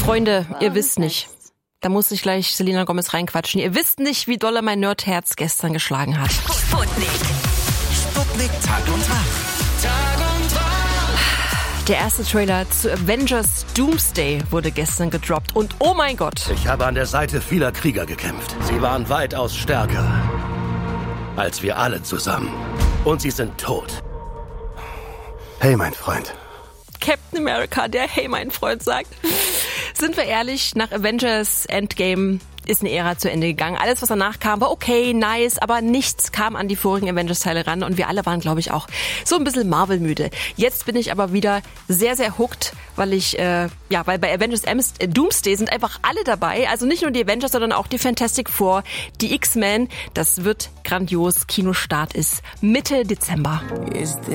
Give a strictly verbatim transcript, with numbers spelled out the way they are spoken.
Freunde, ihr wisst nicht. Da muss ich gleich Selena Gomez reinquatschen. Ihr wisst nicht, wie dolle mein Nerdherz gestern geschlagen hat. Sputnik. Sputnik Tag und Tag. Tag und Tag. Der erste Trailer zu Avengers Doomsday wurde gestern gedroppt. Und oh mein Gott. Ich habe an der Seite vieler Krieger gekämpft. Sie waren weitaus stärker als wir alle zusammen. Und sie sind tot. Hey, mein Freund. Captain America, der Hey, mein Freund sagt. Sind wir ehrlich, nach Avengers Endgame ist eine Ära zu Ende gegangen. Alles, was danach kam, war okay, nice, aber nichts kam an die vorigen Avengers-Teile ran und wir alle waren, glaube ich, auch so ein bisschen Marvel-müde. Jetzt bin ich aber wieder sehr, sehr hooked, weil ich, äh, ja, weil bei Avengers Doomsday sind einfach alle dabei, also nicht nur die Avengers, sondern auch die Fantastic Four, die X-Men. Das wird grandios. Kinostart ist Mitte Dezember.